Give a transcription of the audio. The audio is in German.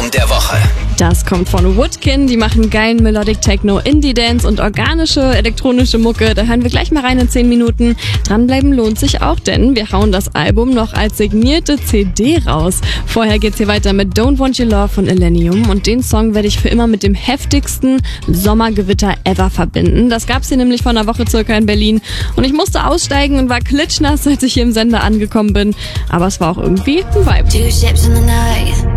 Album der Woche. Das kommt von Woodkin, die machen geilen Melodic Techno, Indie Dance und organische elektronische Mucke. Da hören wir gleich mal rein in 10 Minuten. Dranbleiben lohnt sich auch, denn wir hauen das Album noch als signierte CD raus. Vorher geht's hier weiter mit Don't Want Your Love von Illenium und den Song werde ich für immer mit dem heftigsten Sommergewitter ever verbinden. Das gab's hier nämlich vor einer Woche circa in Berlin und ich musste aussteigen und war klitschnass, als ich hier im Sender angekommen bin. Aber es war auch irgendwie ein Vibe. Two ships in the night.